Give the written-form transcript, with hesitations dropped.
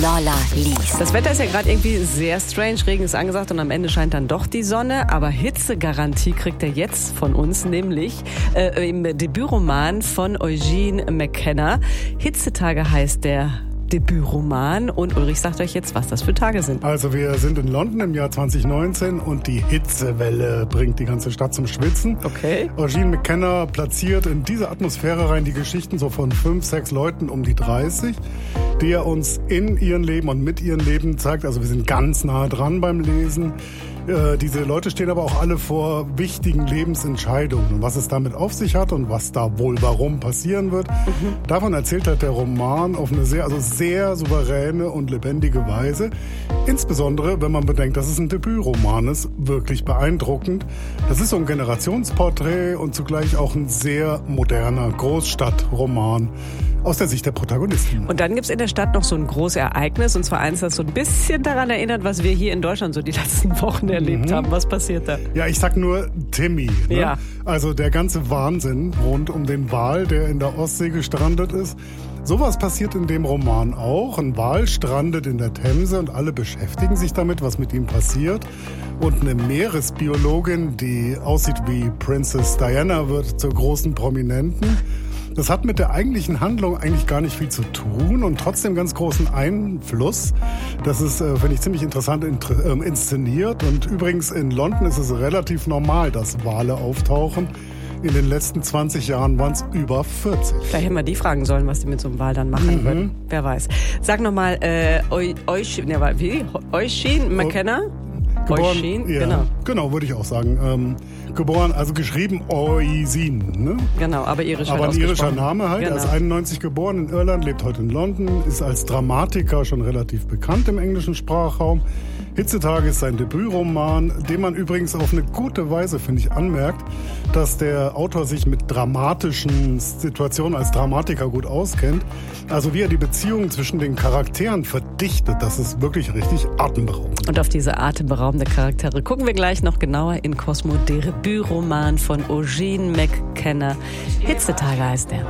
Lolla liest. Das Wetter ist ja gerade irgendwie sehr strange. Regen ist angesagt und am Ende scheint dann doch die Sonne. Aber Hitzegarantie kriegt er jetzt von uns, nämlich im Debütroman von Eugene McKenna. Hitzetage heißt der Debütroman. Und Ulrich sagt euch jetzt, was das für Tage sind. Also wir sind in London im Jahr 2019 und die Hitzewelle bringt die ganze Stadt zum Schwitzen. Okay. Eugene McKenna platziert in diese Atmosphäre rein die Geschichten so von 5, 6 Leuten um die 30, die er uns in ihrem Leben und mit ihrem Leben zeigt. Also wir sind ganz nah dran beim Lesen. Diese Leute stehen aber auch alle vor wichtigen Lebensentscheidungen. Und was es damit auf sich hat und was da wohl warum passieren wird, davon erzählt halt der Roman auf eine sehr souveräne und lebendige Weise. Insbesondere, wenn man bedenkt, dass es ein Debütroman ist, wirklich beeindruckend. Das ist so ein Generationsporträt und zugleich auch ein sehr moderner Großstadtroman aus der Sicht der Protagonisten. Und dann gibt's in der Stadt noch so ein großes Ereignis, und zwar eins, das so ein bisschen daran erinnert, was wir hier in Deutschland so die letzten Wochen erlebt haben. Was passiert da? Ja, ich sag nur Timmy. Ne? Ja. Also der ganze Wahnsinn rund um den Wal, der in der Ostsee gestrandet ist. Sowas passiert in dem Roman auch. Ein Wal strandet in der Themse und alle beschäftigen sich damit, was mit ihm passiert. Und eine Meeresbiologin, die aussieht wie Princess Diana, wird zur großen Prominenten. Das hat mit der eigentlichen Handlung eigentlich gar nicht viel zu tun und trotzdem ganz großen Einfluss. Das ist, finde ich, ziemlich interessant inszeniert. Und übrigens in London ist es relativ normal, dass Wale auftauchen. In den letzten 20 Jahren waren es über 40. Vielleicht hätten wir die fragen sollen, was die mit so einem Wal dann machen würden. Wer weiß. Sag nochmal, Eugene McKenna? Geboren, ja, genau, würde ich auch sagen. Geboren, also geschrieben Eugene, ne? Genau, aber irisch aber ein irischer Name halt. Genau. Er ist 91 geboren in Irland, lebt heute in London, ist als Dramatiker schon relativ bekannt im englischen Sprachraum. Hitzetage ist sein Debütroman, dem man übrigens auf eine gute Weise, finde ich, anmerkt, dass der Autor sich mit dramatischen Situationen als Dramatiker gut auskennt. Also wie er die Beziehungen zwischen den Charakteren verdichtet, das ist wirklich richtig atemberaubend. Und auf diese atemberaubende Charaktere gucken wir gleich noch genauer in Cosmo, der Debütroman von Eugene McKenna. Hitzetage heißt er.